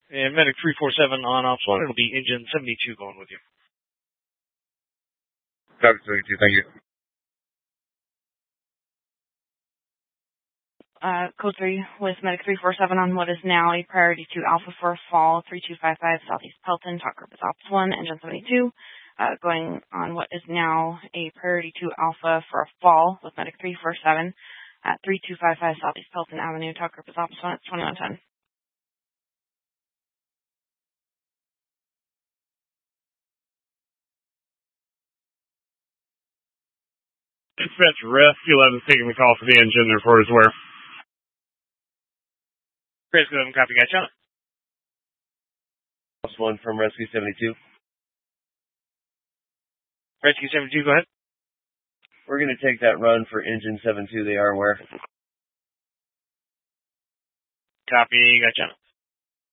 And Medic 347 on Ops 1, it'll be Engine 72 going with you. Copy 72, thank you. Code 3 with Medic 347 on what is now a Priority 2 Alpha for a fall, 3255 Southeast Pelton, Talk Group is Ops 1, Engine 72. Going on what is now a Priority 2 Alpha for a fall with Medic 347 at 3255 Southeast Pelton Avenue, Talk Group is Ops 1, it's 2110. Dispatch Rescue 11 taking the call for the engine, therefore is where. Rescue 11, copy, gotcha. Ops 1 from Rescue 72. Rescue 72, go ahead. We're going to take that run for Engine 72, they are aware. Copy, gotcha.